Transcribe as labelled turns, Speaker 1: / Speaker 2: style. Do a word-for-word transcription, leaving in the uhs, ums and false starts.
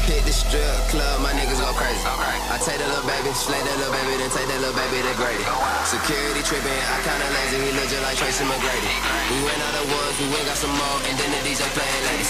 Speaker 1: Hit the strip club, my niggas go crazy. I take that little baby, slay that little baby, then take that little baby to Grady. Security tripping, I kinda lazy, he look just like Tracy McGrady. We went out of woods, we went got some more, and then the D J playing ladies.